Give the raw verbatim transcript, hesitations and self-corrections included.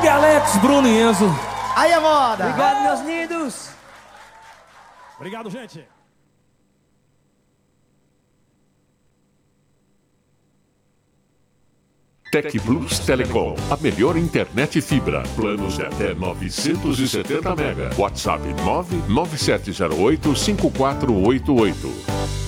Doug, Alex, Bruno e Enzo. Aí a moda. Obrigado, meus lindos. Obrigado, gente. Tec Plus Telecom, a melhor internet fibra. Planos de até novecentos e setenta mega. WhatsApp nove nove sete zero oito cinco quatro oito oito.